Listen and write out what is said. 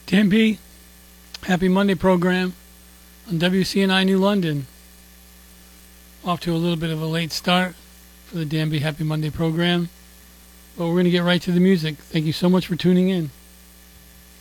Danby, Happy Monday program on WCNI New London. Off to a little bit of a late start for the Danby Happy Monday program, but we're going to get right to the music. Thank you so much for tuning in.